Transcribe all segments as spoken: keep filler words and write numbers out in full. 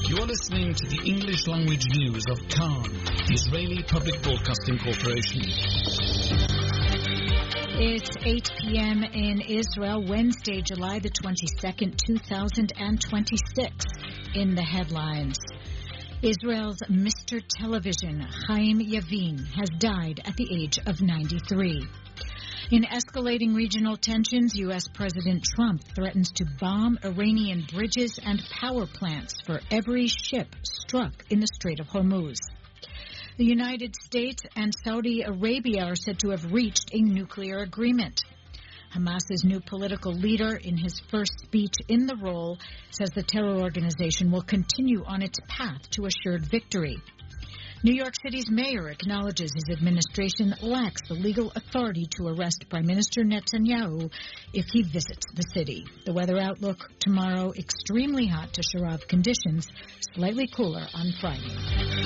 You are listening to the English language news of Khan, the Israeli Public Broadcasting Corporation. It's eight p.m. in Israel, Wednesday, July the twenty-second, two thousand twenty-six. In the headlines, Israel's Mister Television, Chaim Yavin, has died at the age of ninety-three. In escalating regional tensions, U S. President Trump threatens to bomb Iranian bridges and power plants for every ship struck in the Strait of Hormuz. The United States and Saudi Arabia are said to have reached a nuclear agreement. Hamas's new political leader, in his first speech in the role, says the terror organization will continue on its path to assured victory. New York City's mayor acknowledges his administration lacks the legal authority to arrest Prime Minister Netanyahu if he visits the city. The weather outlook tomorrow, extremely hot to Sharav conditions, slightly cooler on Friday.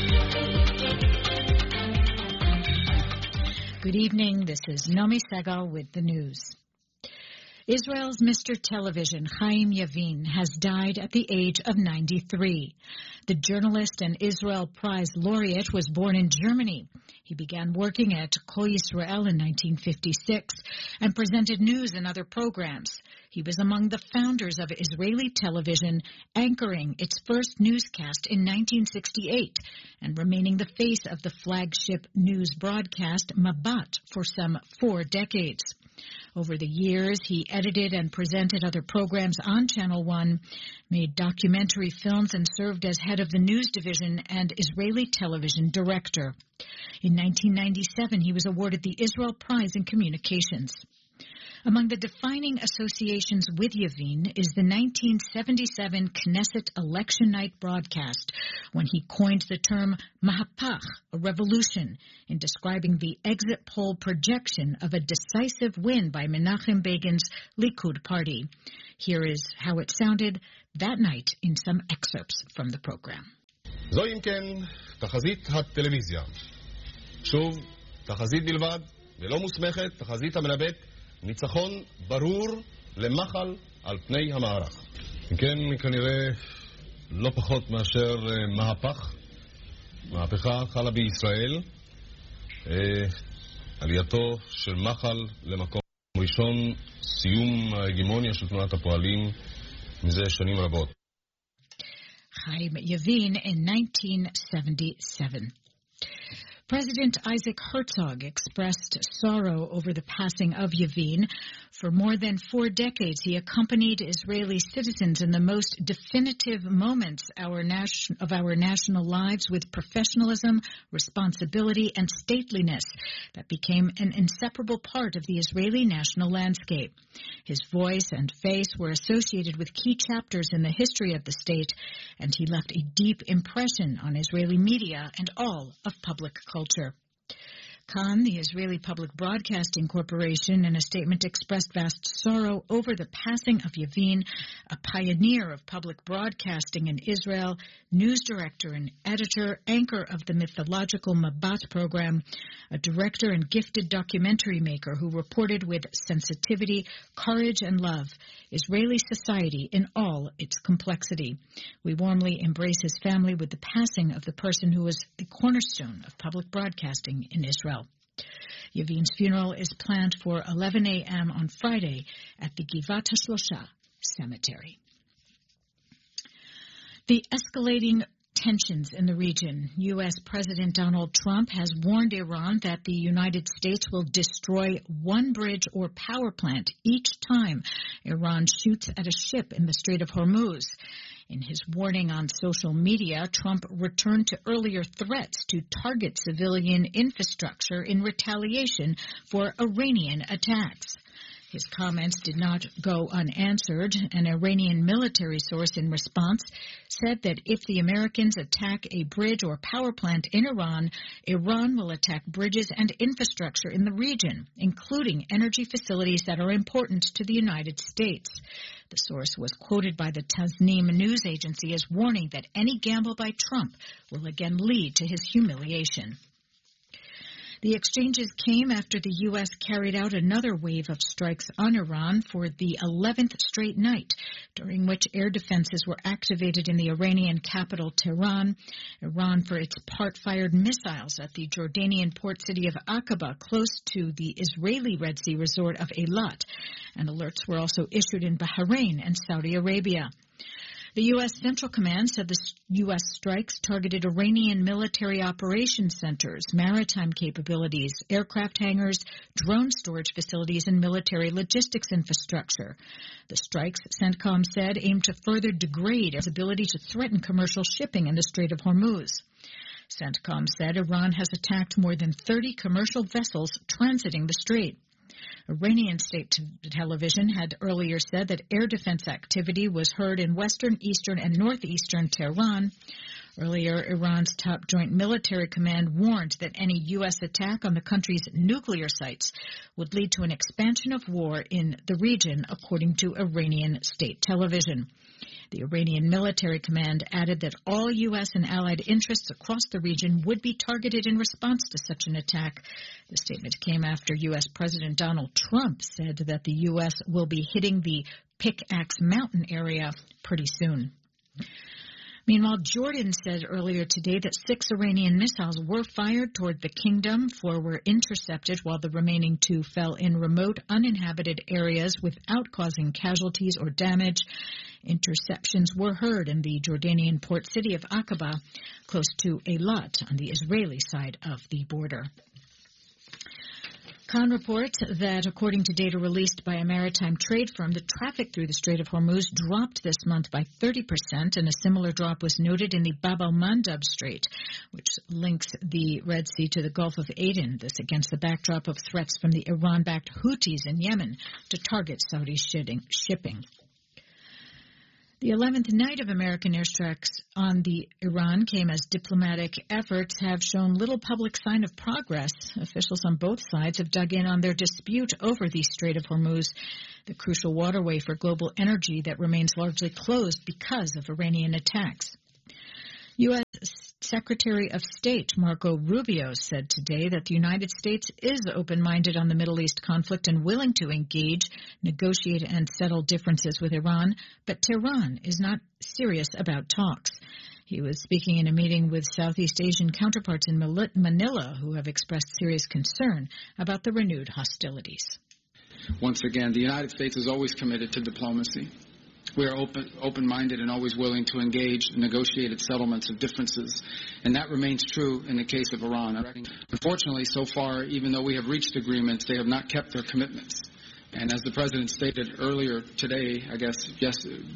Good evening. This is Nomi Segal with the news. Israel's Mister Television, Chaim Yavin, has died at the age of ninety-three. The journalist and Israel Prize laureate was born in Germany. He began working at Kol Yisrael in nineteen fifty-six and presented news and other programs. He was among the founders of Israeli television, anchoring its first newscast in nineteen sixty-eight and remaining the face of the flagship news broadcast Mabat for some four decades. Over the years, he edited and presented other programs on Channel One, made documentary films, and served as head of the news division and Israeli television director. In nineteen ninety-seven, he was awarded the Israel Prize in Communications. Among the defining associations with Yavin is the nineteen seventy-seven Knesset election night broadcast, when he coined the term Mahapach, a revolution, in describing the exit poll projection of a decisive win by Menachem Begin's Likud party. Here is how it sounded that night in some excerpts from the program. זוהי אם כן תחזית הטלוויזיה. שוב, תחזית בלבד, ולא מוסמכת, תחזית המנבאת ניצחון ברור למחל על פני המערך. כן, כנראה לא פחות מאשר מהפך. מהפכה חלה בישראל. עלייתו של מחל למקום ראשון, סיום ההגמוניה של תנועת הפועלים מזה שנים רבות. Chaim Yavin in nineteen seventy-seven. President Isaac Herzog expressed sorrow over the passing of Yavin. For more than four decades, he accompanied Israeli citizens in the most definitive moments our nation, of our national lives with professionalism, responsibility, and stateliness that became an inseparable part of the Israeli national landscape. His voice and face were associated with key chapters in the history of the state, and he left a deep impression on Israeli media and all of public culture. Khan, the Israeli Public Broadcasting Corporation, in a statement expressed vast sorrow over the passing of Yavin, a pioneer of public broadcasting in Israel, news director and editor, anchor of the mythological Mabat program, a director and gifted documentary maker who reported with sensitivity, courage, and love Israeli society in all its complexity. We warmly embrace his family with the passing of the person who was the cornerstone of public broadcasting in Israel. Yavin's funeral is planned for eleven a.m. on Friday at the Givat HaShlosha Cemetery. The escalating tensions in the region. U S. President Donald Trump has warned Iran that the United States will destroy one bridge or power plant each time Iran shoots at a ship in the Strait of Hormuz. In his warning on social media, Trump returned to earlier threats to target civilian infrastructure in retaliation for Iranian attacks. His comments did not go unanswered. An Iranian military source in response said that if the Americans attack a bridge or power plant in Iran, Iran will attack bridges and infrastructure in the region, including energy facilities that are important to the United States. The source was quoted by the Tasnim news agency as warning that any gamble by Trump will again lead to his humiliation. The exchanges came after the U S carried out another wave of strikes on Iran for the eleventh straight night, during which air defenses were activated in the Iranian capital, Tehran. Iran for its part-fired missiles at the Jordanian port city of Aqaba, close to the Israeli Red Sea resort of Eilat. And alerts were also issued in Bahrain and Saudi Arabia. The U S. Central Command said the U S strikes targeted Iranian military operations centers, maritime capabilities, aircraft hangars, drone storage facilities, and military logistics infrastructure. The strikes, CENTCOM said, aimed to further degrade its ability to threaten commercial shipping in the Strait of Hormuz. CENTCOM said Iran has attacked more than thirty commercial vessels transiting the strait. Iranian state television had earlier said that air defense activity was heard in western, eastern, and northeastern Tehran. Earlier, Iran's top joint military command warned that any U S attack on the country's nuclear sites would lead to an expansion of war in the region, according to Iranian state television. The Iranian military command added that all U S and allied interests across the region would be targeted in response to such an attack. The statement came after U S. President Donald Trump said that the U S will be hitting the Pickaxe Mountain area pretty soon. Meanwhile, Jordan said earlier today that six Iranian missiles were fired toward the kingdom. Four were intercepted, while the remaining two fell in remote, uninhabited areas without causing casualties or damage. Interceptions were heard in the Jordanian port city of Aqaba, close to Eilat on the Israeli side of the border. Khan reports that, according to data released by a maritime trade firm, the traffic through the Strait of Hormuz dropped this month by thirty percent, and a similar drop was noted in the Bab al-Mandab Strait, which links the Red Sea to the Gulf of Aden. This against the backdrop of threats from the Iran-backed Houthis in Yemen to target Saudi shipping. The eleventh night of American airstrikes on the Iran came as diplomatic efforts have shown little public sign of progress. Officials on both sides have dug in on their dispute over the Strait of Hormuz, the crucial waterway for global energy that remains largely closed because of Iranian attacks. U S. Secretary of State Marco Rubio said today that the United States is open-minded on the Middle East conflict and willing to engage, negotiate, and settle differences with Iran, but Tehran is not serious about talks. He was speaking in a meeting with Southeast Asian counterparts in Manila who have expressed serious concern about the renewed hostilities. Once again, the United States is always committed to diplomacy. We are open, open-minded and always willing to engage in negotiated settlements of differences, and that remains true in the case of Iran. Unfortunately, so far, even though we have reached agreements, they have not kept their commitments. And as the President stated earlier today, I guess, yes,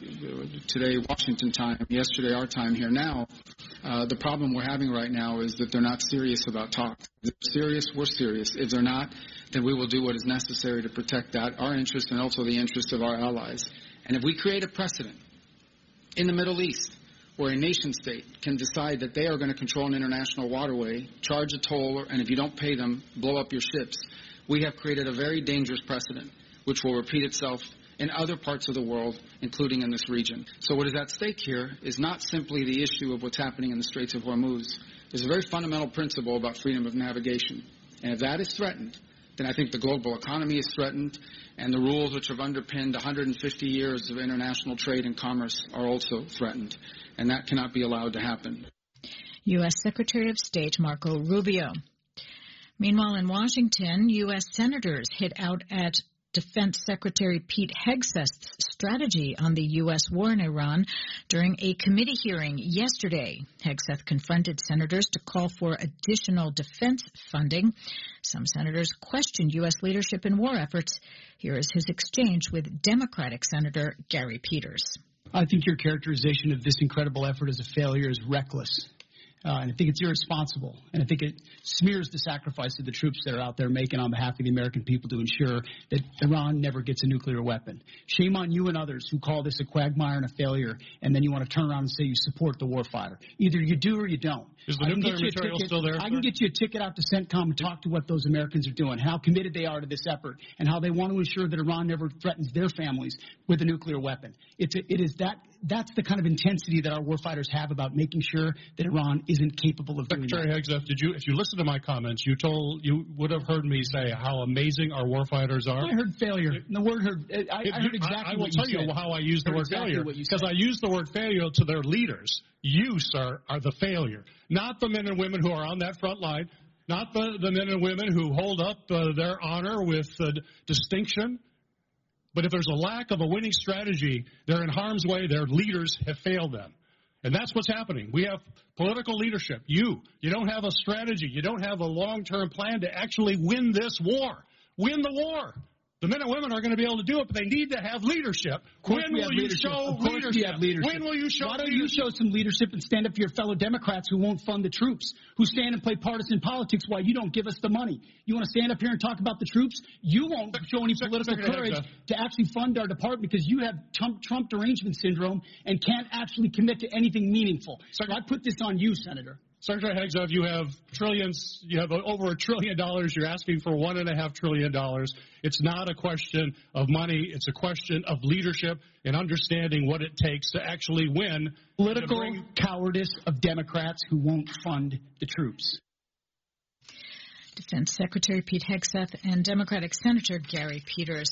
today Washington time, yesterday our time here now, uh, the problem we're having right now is that they're not serious about talks. If they're serious, we're serious. If they're not, then we will do what is necessary to protect that, our interests and also the interests of our allies. And if we create a precedent in the Middle East where a nation state can decide that they are going to control an international waterway, charge a toll, and if you don't pay them, blow up your ships, we have created a very dangerous precedent, which will repeat itself in other parts of the world, including in this region. So what is at stake here is not simply the issue of what's happening in the Straits of Hormuz. There's a very fundamental principle about freedom of navigation. And if that is threatened, then I think the global economy is threatened, and the rules which have underpinned one hundred fifty years of international trade and commerce are also threatened. And that cannot be allowed to happen. U S. Secretary of State Marco Rubio. Meanwhile, in Washington, U S senators hit out at Defense Secretary Pete Hegseth's strategy on the U S war in Iran during a committee hearing yesterday. Hegseth confronted senators to call for additional defense funding. Some senators questioned U S leadership in war efforts. Here is his exchange with Democratic Senator Gary Peters. I think your characterization of this incredible effort as a failure is reckless. Uh, and I think it's irresponsible, and I think it smears the sacrifice of the troops that are out there making on behalf of the American people to ensure that Iran never gets a nuclear weapon. Shame on you and others who call this a quagmire and a failure, and then you want to turn around and say you support the warfighter. Either you do or you don't. Is the nuclear material ticket, still there? I can get you a ticket out to CENTCOM and talk to what those Americans are doing, how committed they are to this effort, and how they want to ensure that Iran never threatens their families with a nuclear weapon. It's a, it is that that's the kind of intensity that our warfighters have about making sure that Iran isn't capable of doing Secretary that. Hegseth, did you, if you listen to my comments, you told you would have heard me say how amazing our warfighters are. I heard failure. The word heard. I, I heard exactly. I, I will what tell you, you said. how I use the I heard word exactly failure because I use the word failure to their leaders. You, sir, are the failure, not the men and women who are on that front line, not the, the men and women who hold up uh, their honor with uh, distinction. But if there's a lack of a winning strategy, they're in harm's way. Their leaders have failed them. And that's what's happening. We have political leadership. You, you don't have a strategy. You don't have a long-term plan to actually win this war. Win the war. The men and women are going to be able to do it, but they need to have leadership. When will you leadership. show of course leadership? We have leadership? When will you show Why don't leadership? you show some leadership and stand up for your fellow Democrats who won't fund the troops, who stand and play partisan politics while you don't give us the money? You want to stand up here and talk about the troops? You won't show any political courage to actually fund our department because you have Trump, Trump derangement syndrome and can't actually commit to anything meaningful. So I put this on you, Senator. Secretary Hegseth, you have trillions, you have over a trillion dollars. You're asking for one and a half trillion dollars. It's not a question of money. It's a question of leadership and understanding what it takes to actually win. Political bring... cowardice of Democrats who won't fund the troops. Defense Secretary Pete Hegseth and Democratic Senator Gary Peters.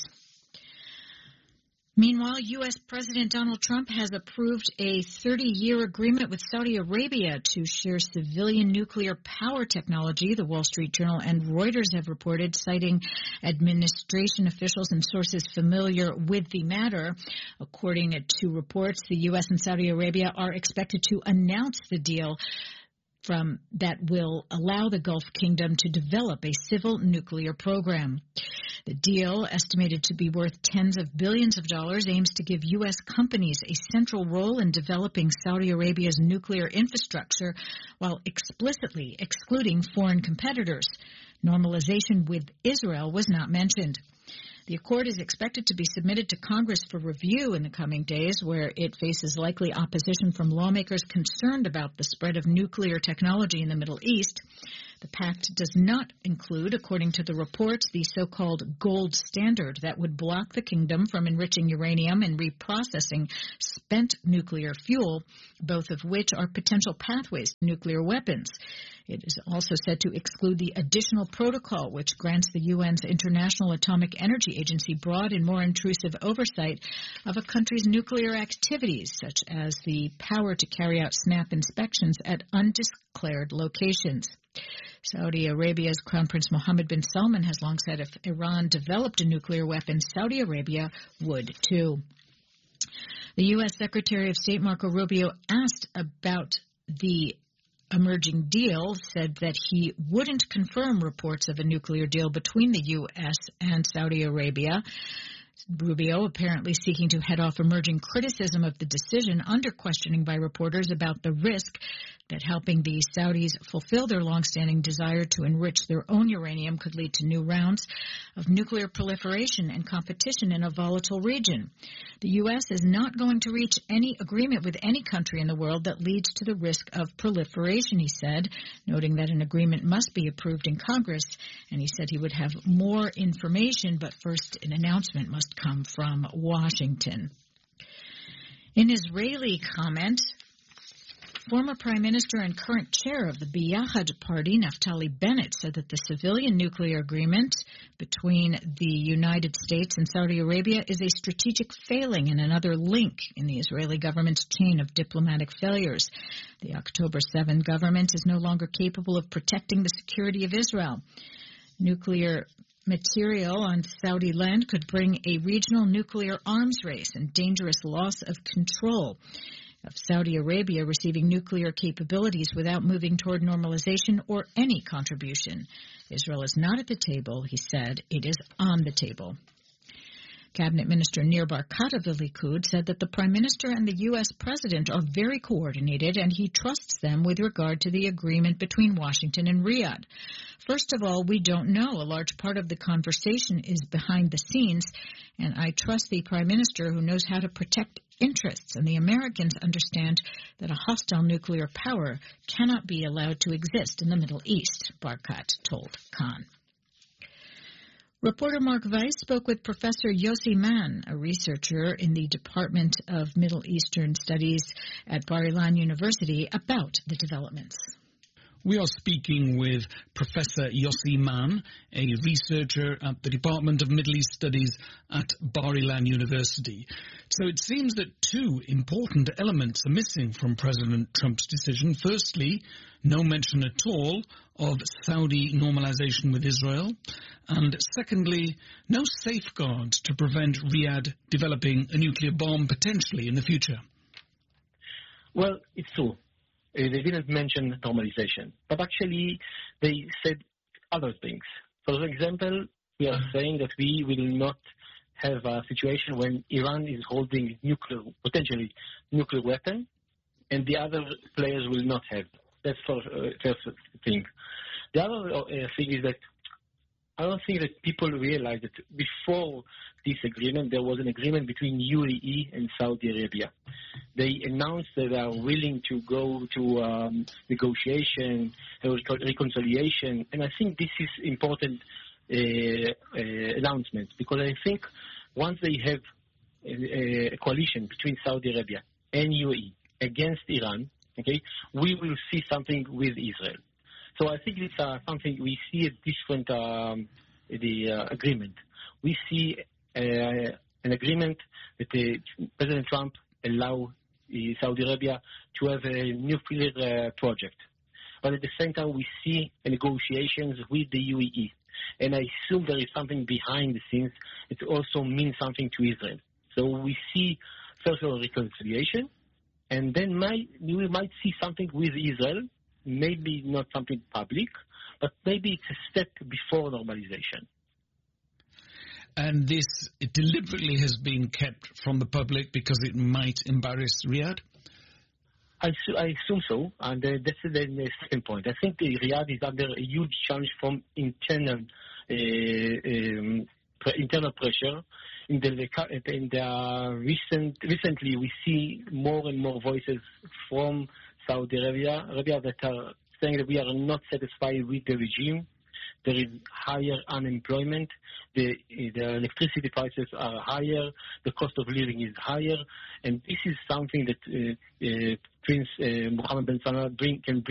Meanwhile, U S. President Donald Trump has approved a thirty-year agreement with Saudi Arabia to share civilian nuclear power technology, the Wall Street Journal and Reuters have reported, citing administration officials and sources familiar with the matter. According to reports, the U S and Saudi Arabia are expected to announce the deal from that will allow the Gulf Kingdom to develop a civil nuclear program. The deal, estimated to be worth tens of billions of dollars, aims to give U S companies a central role in developing Saudi Arabia's nuclear infrastructure while explicitly excluding foreign competitors. Normalization with Israel was not mentioned. The accord is expected to be submitted to Congress for review in the coming days, where it faces likely opposition from lawmakers concerned about the spread of nuclear technology in the Middle East. The pact does not include, according to the reports, the so-called gold standard that would block the kingdom from enriching uranium and reprocessing spent nuclear fuel, both of which are potential pathways to nuclear weapons. It is also said to exclude the additional protocol, which grants the U N's International Atomic Energy Agency broad and more intrusive oversight of a country's nuclear activities, such as the power to carry out SNAP inspections at undeclared locations. Saudi Arabia's Crown Prince Mohammed bin Salman has long said if Iran developed a nuclear weapon, Saudi Arabia would too. The U S. Secretary of State Marco Rubio asked about the emerging deal, said that he wouldn't confirm reports of a nuclear deal between the U S and Saudi Arabia. Rubio apparently seeking to head off emerging criticism of the decision under questioning by reporters about the risk that helping the Saudis fulfill their longstanding desire to enrich their own uranium could lead to new rounds of nuclear proliferation and competition in a volatile region. The U S is not going to reach any agreement with any country in the world that leads to the risk of proliferation, he said, noting that an agreement must be approved in Congress. And he said he would have more information, but first an announcement must come from Washington. In Israeli comment, former Prime Minister and current chair of the Biyahad Party, Naftali Bennett, said that the civilian nuclear agreement between the United States and Saudi Arabia is a strategic failing and another link in the Israeli government's chain of diplomatic failures. The October seventh government is no longer capable of protecting the security of Israel. Nuclear material on Saudi land could bring a regional nuclear arms race and dangerous loss of control of Saudi Arabia receiving nuclear capabilities without moving toward normalization or any contribution. Israel is not at the table, he said. It is on the table. Cabinet Minister Nir Barkat of the Likud said that the Prime Minister and the U S. President are very coordinated and he trusts them with regard to the agreement between Washington and Riyadh. First of all, we don't know. A large part of the conversation is behind the scenes, and I trust the Prime Minister who knows how to protect interests, and the Americans understand that a hostile nuclear power cannot be allowed to exist in the Middle East, Barkat told Khan. Reporter Mark Weiss spoke with Professor Yossi Mann, a researcher in the Department of Middle Eastern Studies at Bar-Ilan University, about the developments. We are speaking with Professor Yossi Mann, a researcher at the Department of Middle East Studies at Bar-Ilan University. So it seems that two important elements are missing from President Trump's decision. Firstly, no mention at all of Saudi normalization with Israel. And secondly, no safeguards to prevent Riyadh developing a nuclear bomb potentially in the future. Well, it's true. Uh, they didn't mention normalization, but actually they said other things. For example, we are saying that we will not have a situation when Iran is holding nuclear, potentially nuclear weapon, and the other players will not have. That's the uh, first thing. The other uh, thing is that I don't think that people realize that before this agreement, there was an agreement between U A E and Saudi Arabia. They announced that they are willing to go to um, negotiation, reconciliation, and I think this is important uh, uh, announcement, because I think once they have a, a coalition between Saudi Arabia and U A E against Iran, okay, we will see something with Israel. So I think it's uh, something we see a different um, the uh, agreement. We see uh, an agreement that uh, President Trump allow uh, Saudi Arabia to have a nuclear uh, project, but at the same time we see negotiations with the U A E, and I assume there is something behind the scenes. It also means something to Israel. So we see first of all reconciliation, and then might, we might see something with Israel. Maybe not something public, but maybe it's a step before normalization. And this it deliberately has been kept from the public because it might embarrass Riyadh? I, su- I assume so, and uh, that's the, the second point. I think uh, Riyadh is under a huge challenge from internal uh, um, pre- internal pressure. In the, in the recent, recently, we see more and more voices from Saudi Arabia, Arabia that are saying that we are not satisfied with the regime. There is higher unemployment. The, the electricity prices are higher. The cost of living is higher. And this is something that uh, uh, Prince uh, Mohammed bin Salman bring, can bring